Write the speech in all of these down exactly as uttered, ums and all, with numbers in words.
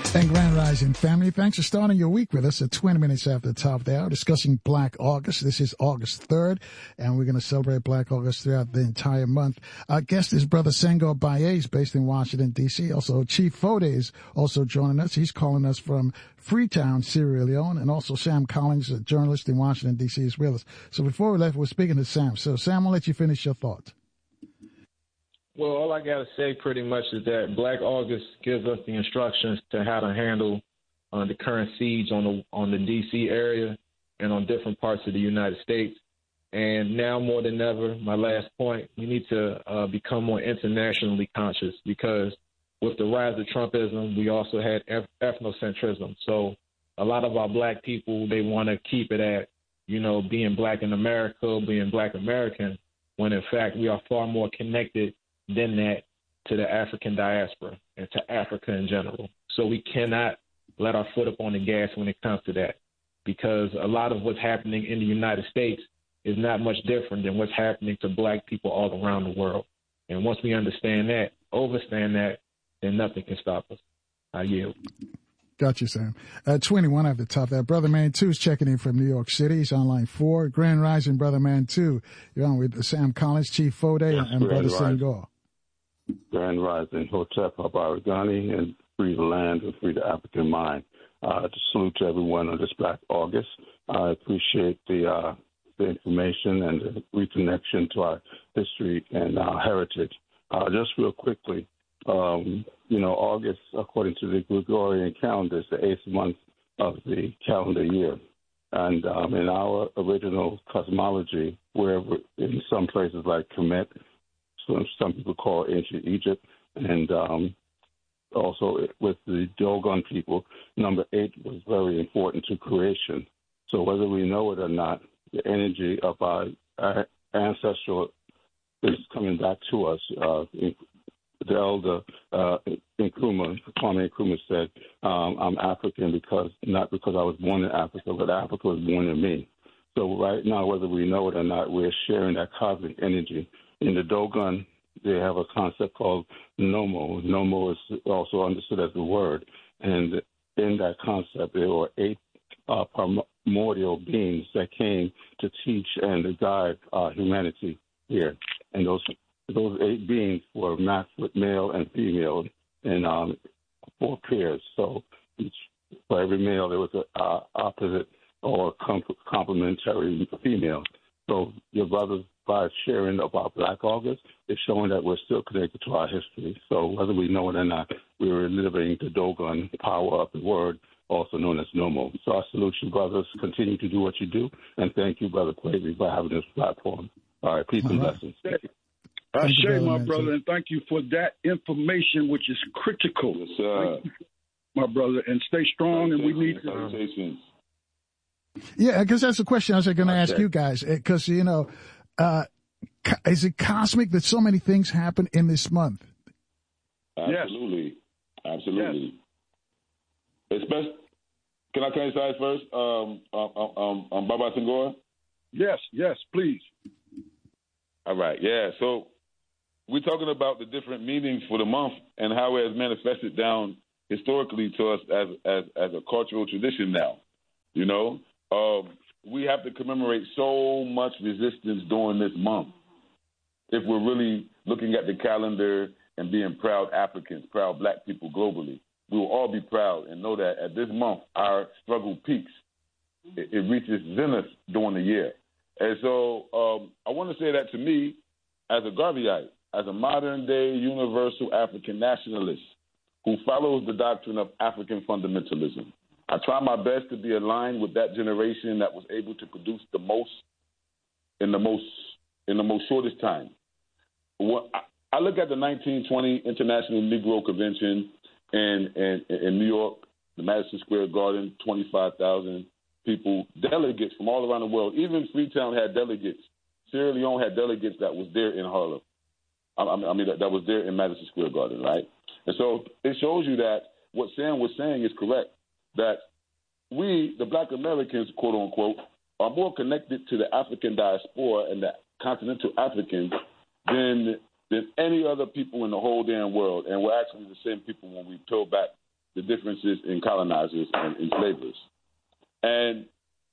And Grand Rising family, thanks for starting your week with us at twenty minutes after the top of the hour, discussing Black August. This is August third, and we're going to celebrate Black August throughout the entire month. Our guest is Brother Senghor Baez, based in Washington, D C Also, Chief Fode is also joining us. He's calling us from Freetown, Sierra Leone, and also Sam Collins, a journalist in Washington, D C is with us. So before we left, we're speaking to Sam. So, Sam, I'll let you finish your thoughts. Well, all I got to say pretty much is that Black August gives us the instructions to how to handle uh, the current siege on the on the D C area and on different parts of the United States. And now more than ever, my last point, we need to uh, become more internationally conscious, because with the rise of Trumpism, we also had ethnocentrism. So a lot of our black people, they want to keep it at, you know, being black in America, being black American, when in fact we are far more connected than that to the African diaspora and to Africa in general. So we cannot let our foot up on the gas when it comes to that, because a lot of what's happening in the United States is not much different than what's happening to black people all around the world. And once we understand that, overstand that, then nothing can stop us. I yield. Got you, Sam. Uh, twenty-one at the top there. Brother Man two is checking in from New York City. He's on line four. Grand Rising, Brother Man two. You're on with Sam Collins, Chief Fode, yes, and Brother Senghor. Grand Rising, Hotep Habarigani, and free the land and free the African mind. Uh, to salute to everyone on this Black August. I appreciate the uh, the information and the reconnection to our history and our heritage. Uh, just real quickly, um, you know, August, according to the Gregorian calendar, is the eighth month of the calendar year. And um, in our original cosmology, where in some places like Kemet, some, some people call ancient Egypt, and um, also with the Dogon people, number eight was very important to creation. So whether we know it or not, the energy of our, our ancestral is coming back to us. Uh, the elder uh, Nkrumah, Kwame Nkrumah said, um, I'm African because not because I was born in Africa, but Africa was born in me. So right now, whether we know it or not, we're sharing that cosmic energy. In the Dogon, they have a concept called Nomo. Nomo is also understood as the word. And in that concept, there were eight uh, primordial beings that came to teach and to guide uh, humanity here. And those those eight beings were matched with male and female in um, four pairs. So each, for every male, there was an uh, opposite or comp- complementary female. So your brothers, by sharing about Black August, is showing that we're still connected to our history. So whether we know it or not, we're living the Dogon power of the word, also known as Nomo. So I salute you, brothers. Continue to do what you do. And thank you, Brother Quavy, for having this platform. All right, peace All and right. blessings. I share my brother, and thank you for that information, which is critical. Yes, sir. My brother, and stay strong, and we need to. Yeah, because that's the question I was going to ask you guys, because, you know, uh, is it cosmic that so many things happen in this month? Absolutely. Yes. Absolutely. Yes. Especially, can I criticize first, um, um, um, um, Baba Senghor? Yes, yes, please. All right, yeah. So we're talking about the different meanings for the month and how it has manifested down historically to us as as, as a cultural tradition now. You know, um, we have to commemorate so much resistance during this month. If we're really looking at the calendar and being proud Africans, proud black people globally, we will all be proud and know that at this month, our struggle peaks. It, it reaches zenith during the year. And so um, I want to say that to me, as a Garveyite, as a modern-day universal African nationalist who follows the doctrine of African fundamentalism, I try my best to be aligned with that generation that was able to produce the most in the most in the most shortest time. What, I, I look at the nineteen twenty International Negro Convention in, in, in New York, the Madison Square Garden, twenty-five thousand people, delegates from all around the world. Even Freetown had delegates. Sierra Leone had delegates that was there in Harlem. I, I mean, that, that was there in Madison Square Garden, right? And so it shows you that what Sam was saying is correct, that we, the black Americans, quote unquote, are more connected to the African diaspora and the continental Africans than than any other people in the whole damn world. And we're actually the same people when we peel back the differences in colonizers and enslavers. And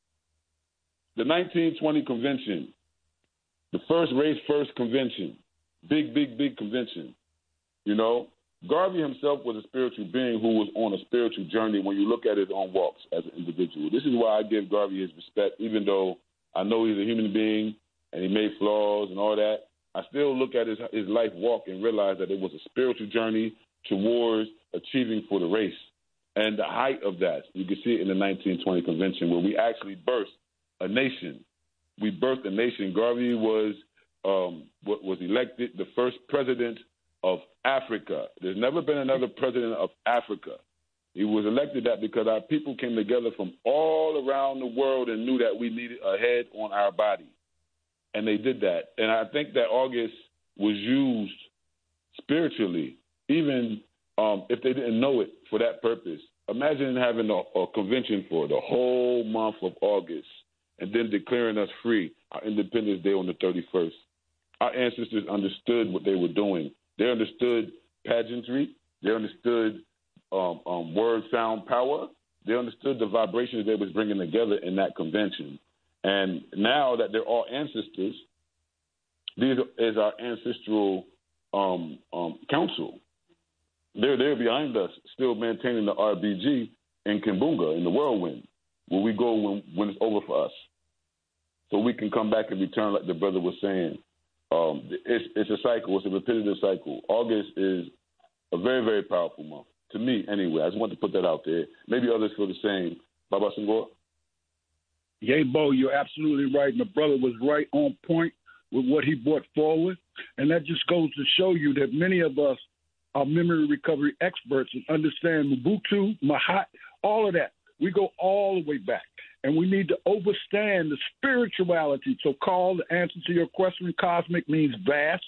the nineteen twenty convention, the first race first convention, big, big, big convention, you know, Garvey himself was a spiritual being who was on a spiritual journey when you look at his own walks as an individual. This is why I give Garvey his respect, even though I know he's a human being and he made flaws and all that. I still look at his, his life walk and realize that it was a spiritual journey towards achieving for the race. And the height of that, you can see it in the nineteen twenty convention where we actually birthed a nation. We birthed a nation. Garvey was um, was elected the first president of Africa. There's never been another president of Africa. He was elected that because our people came together from all around the world and knew that we needed a head on our body. And they did that. And I think that August was used spiritually, even um, if they didn't know it for that purpose. Imagine having a, a convention for the whole month of August and then declaring us free, our Independence Day on the thirty-first. Our ancestors understood what they were doing. They understood pageantry. They understood um, um, word, sound, power. They understood the vibrations they was bringing together in that convention. And now that they're all ancestors, these is our ancestral um, um, council. They're there behind us, still maintaining the R B G in Kimbunga, in the whirlwind, where we go when, when it's over for us. So we can come back and return, like the brother was saying. Um, it's, it's a cycle. It's a repetitive cycle. August is a very, very powerful month, to me anyway. I just want to put that out there. Maybe others feel the same. Baba Senghor? Yeah, Bo, you're absolutely right. My brother was right on point with what he brought forward. And that just goes to show you that many of us are memory recovery experts and understand Mobutu, Mahat, all of that. We go all the way back. And we need to understand the spirituality. So, Carl, the answer to your question, cosmic means vast.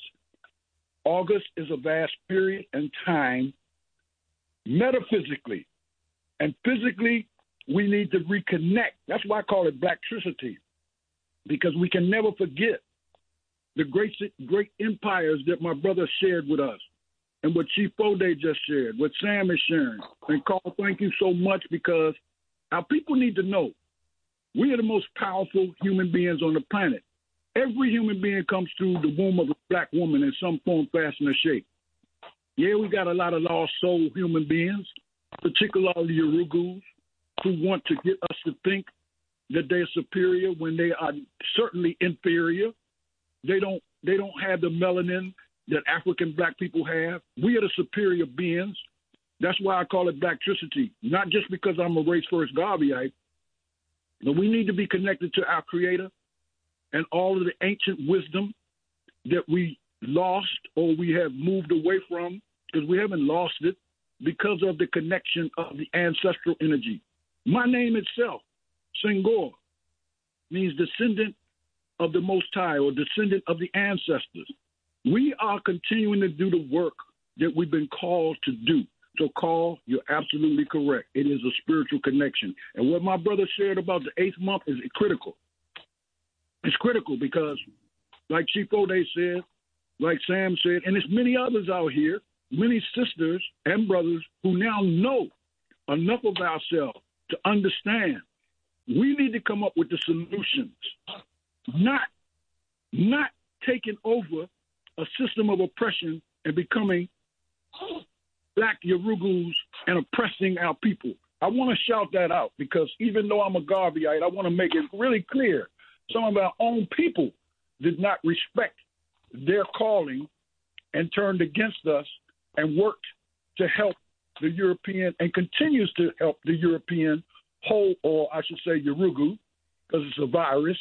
August is a vast period and time, metaphysically. And physically, we need to reconnect. That's why I call it blacktricity, because we can never forget the great, great empires that my brother shared with us and what Chief Fode just shared, what Sam is sharing. And, Carl, thank you so much, because our people need to know we are the most powerful human beings on the planet. Every human being comes through the womb of a black woman in some form, fashion, or shape. Yeah, we got a lot of lost soul human beings, particularly Yurugus, who want to get us to think that they're superior when they are certainly inferior. They don't they don't have the melanin that African black people have. We are the superior beings. That's why I call it blacktricity, not just because I'm a race first Garveyite, but we need to be connected to our Creator and all of the ancient wisdom that we lost or we have moved away from, because we haven't lost it, because of the connection of the ancestral energy. My name itself, Senghor, means descendant of the Most High or descendant of the ancestors. We are continuing to do the work that we've been called to do. So, Carl, you're absolutely correct. It is a spiritual connection. And what my brother shared about the eighth month is critical. It's critical because, like Chief Fode said, like Sam said, and there's many others out here, many sisters and brothers who now know enough of ourselves to understand we need to come up with the solutions, not, not taking over a system of oppression and becoming black Yurugus and oppressing our people. I want to shout that out because even though I'm a Garveyite, I want to make it really clear. Some of our own people did not respect their calling and turned against us and worked to help the European and continues to help the European whole, or I should say Yurugu, because it's a virus.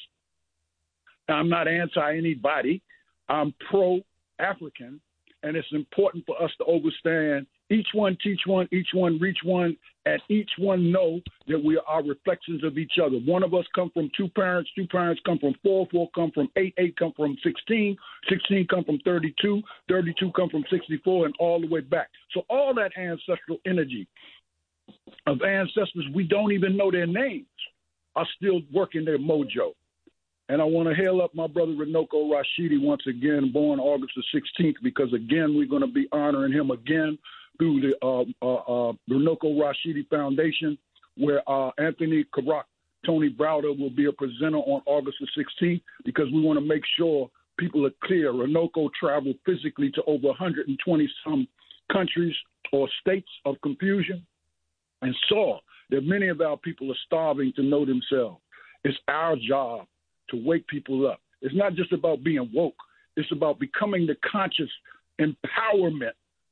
I'm not anti anybody. I'm pro-African, and it's important for us to understand each one teach one, each one reach one, and each one know that we are reflections of each other. One of us come from two parents, two parents come from four, four come from eight, eight come from sixteen, sixteen come from thirty-two, thirty-two come from sixty-four, and all the way back. So all that ancestral energy of ancestors we don't even know their names are still working their mojo. And I want to hail up my brother Runoko Rashidi once again, born August the sixteenth, because, again, we're going to be honoring him again through the uh, uh, uh, Runoko Rashidi Foundation, where uh, Anthony Karak, Tony Browder will be a presenter on August the sixteenth, because we want to make sure people are clear. Runoko traveled physically to over one hundred twenty some countries or states of confusion and saw that many of our people are starving to know themselves. It's our job to wake people up. It's not just about being woke. It's about becoming the conscious empowerment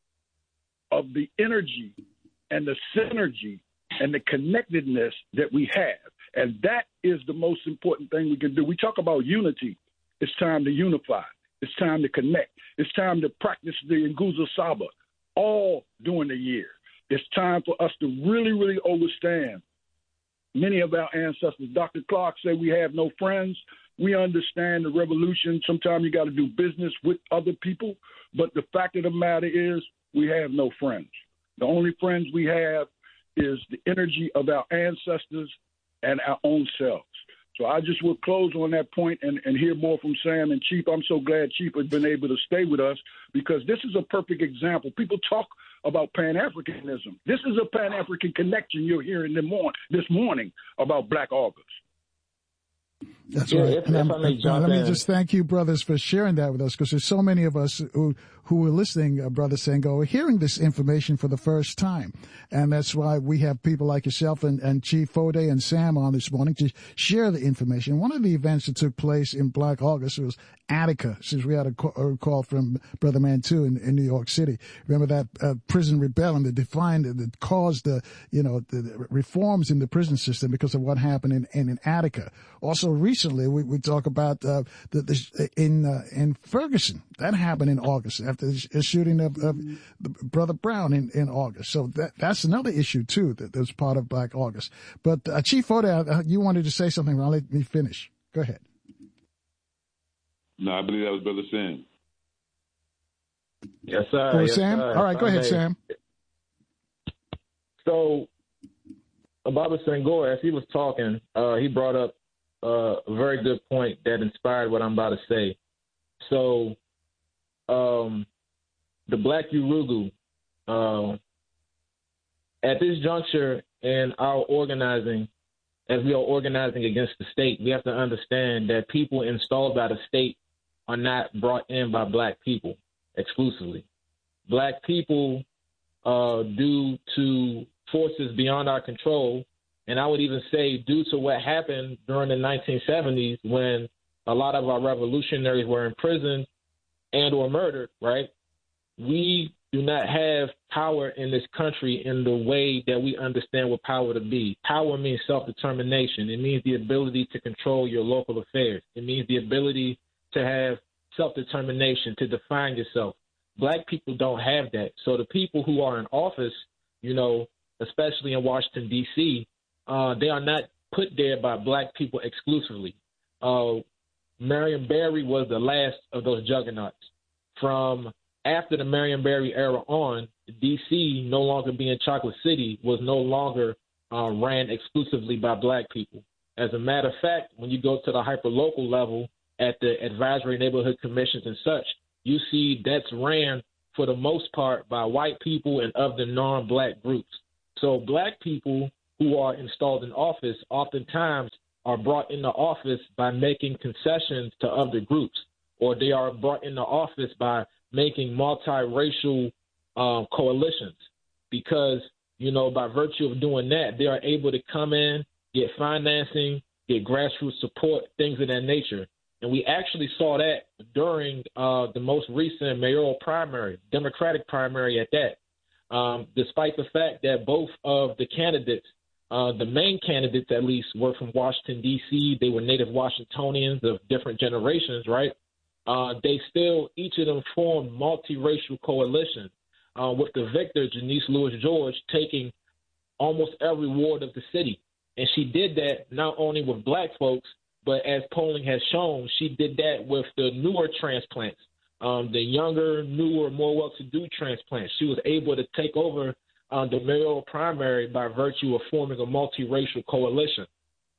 of the energy and the synergy and the connectedness that we have. And that is the most important thing we can do. We talk about unity. It's time to unify. It's time to connect. It's time to practice the Nguzo Saba all during the year. It's time for us to really, really understand many of our ancestors. Doctor Clark said we have no friends. We understand the revolution. Sometimes you got to do business with other people. But the fact of the matter is we have no friends. The only friends we have is the energy of our ancestors and our own selves. So I just will close on that point and, and hear more from Sam and Chief. I'm so glad Chief has been able to stay with us, because this is a perfect example. People talk about Pan-Africanism. This is a Pan-African connection you're hearing this morning about Black August. That's yeah, right. If, and if I may jump let me in. just thank you, brothers, for sharing that with us, because there's so many of us who who are listening, uh, Brother Sengo, are hearing this information for the first time. And that's why we have people like yourself and, and Chief Fode and Sam on this morning to share the information. One of the events that took place in Black August was Attica, since we had a call, a call from Brother Mantu in, in New York City. Remember that uh, prison rebellion that defined, that caused the, you know, the reforms in the prison system because of what happened in, in, in Attica. Also recently, we, we talk about uh, the, the, in uh, in Ferguson. That happened in August after the shooting of, of Brother Brown in, in August. So that that's another issue, too, that, that's part of Black August. But uh, Chief Fode, uh, you wanted to say something. I'll let me finish. Go ahead. No, I believe that was Brother Sam. Yes, sir. Oh, yes, Sam? sir. All right, go ahead, Sam. So, Baba Senghor, as he was talking, uh, he brought up uh, a very good point that inspired what I'm about to say. So, um, the Black Urugu, uh, at this juncture in our organizing, as we are organizing against the state, we have to understand that people installed by the state are not brought in by Black people exclusively. Black people, uh, due to forces beyond our control, and I would even say due to what happened during the nineteen seventies when a lot of our revolutionaries were imprisoned and or murdered, right? We do not have power in this country in the way that we understand what power to be. Power means self-determination. It means the ability to control your local affairs. It means the ability to have self-determination, to define yourself. Black people don't have that. So the people who are in office, you know, especially in Washington, D C, uh, they are not put there by Black people exclusively. Uh, Marion Barry was the last of those juggernauts. From after the Marion Barry era on, D C, no longer being Chocolate City, was no longer uh, ran exclusively by Black people. As a matter of fact, when you go to the hyperlocal level at the advisory neighborhood commissions and such, you see that's ran for the most part by white people and of the non-Black groups. So Black people who are installed in office oftentimes are brought into office by making concessions to other groups, or they are brought into office by making multiracial um, coalitions, because, you know, by virtue of doing that, they are able to come in, get financing, get grassroots support, things of that nature. And we actually saw that during uh, the most recent mayoral primary, Democratic primary at that, um, despite the fact that both of the candidates, uh, the main candidates at least, were from Washington, D C. They were native Washingtonians of different generations, right? Uh, they still, each of them formed multiracial coalitions, uh, with the victor, Janice Lewis George, taking almost every ward of the city. And she did that not only with Black folks, but as polling has shown, she did that with the newer transplants, um, the younger, newer, more well-to-do transplants. She was able to take over uh, the mayoral primary by virtue of forming a multiracial coalition.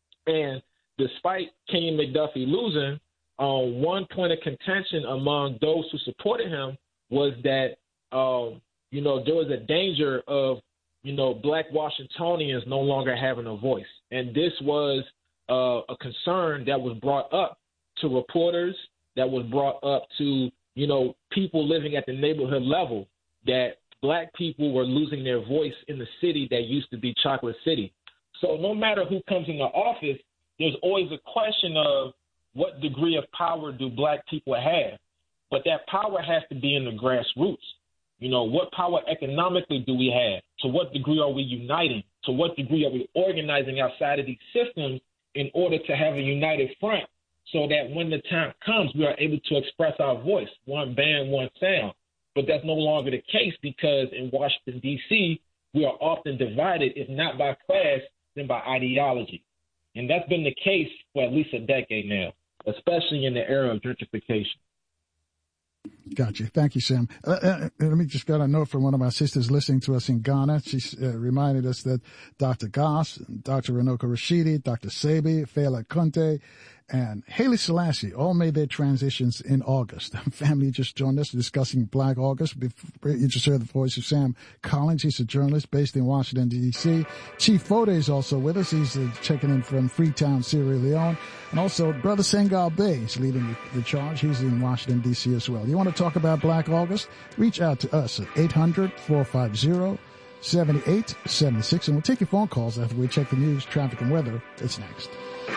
And despite Kenyon McDuffie losing, uh, one point of contention among those who supported him was that um, you know, there was a danger of, you know, black Washingtonians no longer having a voice. And this was uh, a concern that was brought up to reporters, that was brought up to, you know, people living at the neighborhood level, that black people were losing their voice in the city that used to be Chocolate City. So no matter who comes into office, there's always a question of what degree of power do black people have? But that power has to be in the grassroots. You know, what power economically do we have? To what degree are we uniting? To what degree are we organizing outside of these systems in order to have a united front so that when the time comes, we are able to express our voice, one band, one sound? But that's no longer the case because in Washington, D C, we are often divided, if not by class, then by ideology. And that's been the case for at least a decade now, especially in the era of gentrification. Gotcha. Thank you, Sam. Uh, uh, let me just get a note from one of my sisters listening to us in Ghana. She uh, reminded us that Doctor Goss, Doctor Runoko Rashidi, Doctor Sebi, Fela Kunte, and Haile Selassie all made their transitions in August. Family just joined us discussing Black August. You just heard the voice of Sam Collins. He's a journalist based in Washington, D C. Chief Foday is also with us. He's uh, checking in from Freetown, Sierra Leone. And also Brother Sengal Bey is leading the charge. He's in Washington, D C as well. You want to talk about Black August? Reach out to us at eight hundred, four five zero, seven eight seven six. And we'll take your phone calls after we check the news, traffic, and weather. It's next.